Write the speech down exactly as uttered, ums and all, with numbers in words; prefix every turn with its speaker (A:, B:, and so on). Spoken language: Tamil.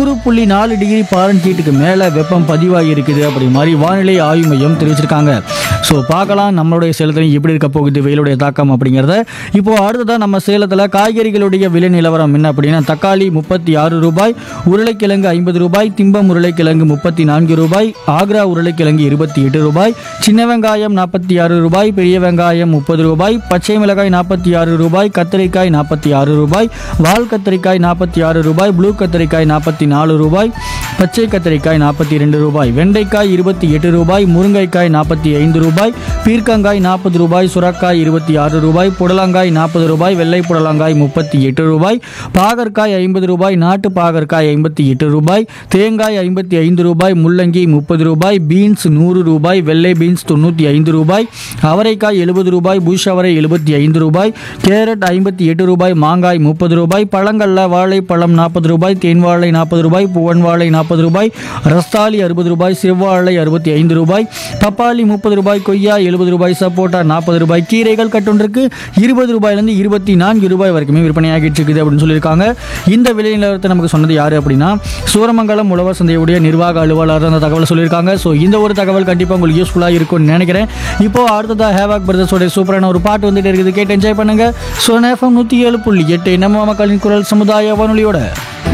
A: நூறு புள்ளி நாலு டிகிரி ஃபாரன்ஹீட்டுக்கு மேலே வெப்பம் பதிவாகி இருக்குது அப்படி மாதிரி வானிலை ஆய்வு மையம் தெரிவிச்சிருக்காங்க. ஸோ பார்க்கலாம் நம்மளுடைய சேலத்தில் எப்படி இருக்க போகுது வெயிலுடைய தாக்கம் அப்படிங்கிறத. இப்போது அடுத்ததான் நம்ம சேலத்தில் காய்கறிகளுடைய விலை நிலவரம் என்ன அப்படின்னா, தக்காளி முப்பத்தி ஆறு ரூபாய், உருளைக்கிழங்கு ஐம்பது ரூபாய், திம்பம் உருளைக்கிழங்கு முப்பத்தி நான்கு ரூபாய், ஆக்ரா உருளைக்கிழங்கு இருபத்தி எட்டு ரூபாய், சின்ன வெங்காயம் நாற்பத்தி ஆறு ரூபாய், பெரிய வெங்காயம் முப்பது ரூபாய், பச்சை மிளகாய் நாற்பத்தி ஆறு ரூபாய், கத்திரிக்காய் நாற்பத்தி ஆறு ரூபாய், வால் கத்திரிக்காய் நாற்பத்தி ஆறு ரூபாய், ப்ளூ கத்திரிக்காய் நாற்பத்தி நாலு ரூபாய், பச்சை கத்திரிக்காய் நாற்பத்தி ரெண்டு ரூபாய், வெண்டைக்காய் இருபத்தி எட்டு ரூபாய், முருங்கைக்காய் நாற்பத்தி ஐந்து ரூபாய், பீர்க்கங்காய் நாற்பது ரூபாய், சுரக்காய் இருபத்தி ஆறு ரூபாய், புடலங்காய் நாற்பது ரூபாய், வெள்ளை புடலங்காய் முப்பத்தி எட்டு ரூபாய், பாகற்காய் ஐம்பது ரூபாய், நாட்டு பாகற்காய் ஐம்பத்தி எட்டு ரூபாய், தேங்காய் ஐம்பத்தி ஐந்து ரூபாய், முள்ளங்கி முப்பது ரூபாய், பீன்ஸ் நூறு ரூபாய், வெள்ளை பீன்ஸ் தொண்ணூற்றி ஐந்து ரூபாய், அவரைக்காய் எழுபது ரூபாய், புஷ் அவரை எழுபத்தி ஐந்து ரூபாய், கேரட் ஐம்பத்தி எட்டு ரூபாய், மாங்காய் முப்பது ரூபாய், பழங்கள்ல வாழைப்பழம் நாற்பது ரூபாய், தேன்வாழை நாற்பது ரூபாய், புவன் வாழை நாற்பது ரூபாய், ரஸ்தாலி அறுபது ரூபாய், செவ்வாழை அறுபத்தி ஐந்து ரூபாய், பப்பாளி முப்பது ரூபாய், கொய்யா எழுபது ரூபாய், சப்போட்டா நாற்பது ரூபாய், கீரைகள் கட்டொன்றுக்கு இருபது ரூபாயிலிருந்து இருபத்தி நான்கு ரூபாய் வரைக்குமே விற்பனையாகிட்டு இருக்குது அப்படின்னு சொல்லியிருக்காங்க. இந்த விலை நிலவரத்தை நமக்கு சொன்னது யாரு அப்படின்னா, சூரமங்கலம் உழவர் சந்தையுடைய நிர்வாக அலுவலர் அந்த தகவல் சொல்லியிருக்காங்க. ஸோ இந்த ஒரு தகவல் கண்டிப்பாக உங்களுக்கு யூஸ்ஃபுல்லாக இருக்கும்னு நினைக்கிறேன். இப்போ அடுத்ததாக ஹேவாக் பிரதர்ஸோட சூப்பரான ஒரு பாட்டு வந்துட்டு இருக்குது, கேட்டு என்ஜாய் பண்ணுங்க. ஸோ எஃப்எம் நூற்றி ஏழு புள்ளி எட்டு நம்ம மக்களின் குரல் சமுதாய வானொலியோட